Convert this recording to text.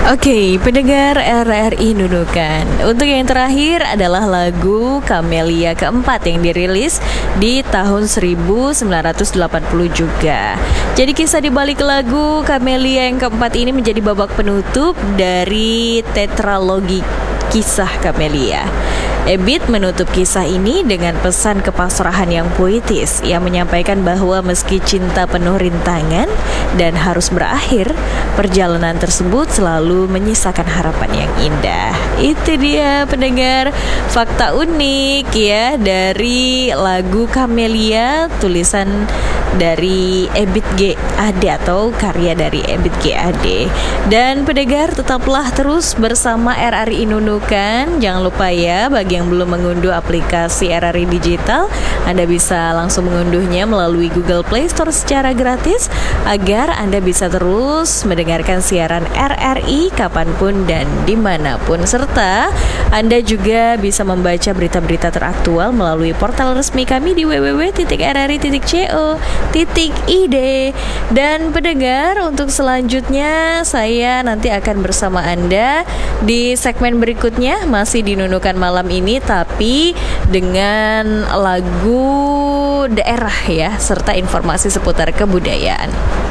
Oke, pendengar RRI Nunukan. Untuk yang terakhir adalah lagu Camellia keempat yang dirilis di tahun 1980 juga. Jadi kisah di balik lagu Camellia yang keempat ini menjadi babak penutup dari tetralogi kisah Camellia. Ebit menutup kisah ini dengan pesan kepasrahan yang puitis. Ia menyampaikan bahwa meski cinta penuh rintangan dan harus berakhir, perjalanan tersebut selalu menyisakan harapan yang indah. Itu dia pendengar fakta unik ya dari lagu Camellia, tulisan dari Ebit G. Ade atau karya dari Ebit G. Ade. Dan pendengar tetaplah terus bersama RRI Nunukan. Jangan lupa ya, bagi yang belum mengunduh aplikasi RRI Digital, Anda bisa langsung mengunduhnya melalui Google Play Store secara gratis agar Anda bisa terus mendengarkan siaran RRI kapanpun dan dimanapun. Serta Anda juga bisa membaca berita-berita teraktual melalui portal resmi kami di www.rri.co.id. Dan pendengar, untuk selanjutnya saya nanti akan bersama Anda di segmen berikutnya, masih di Nunukan malam ini, tapi dengan lagu daerah ya, serta informasi seputar kebudayaan.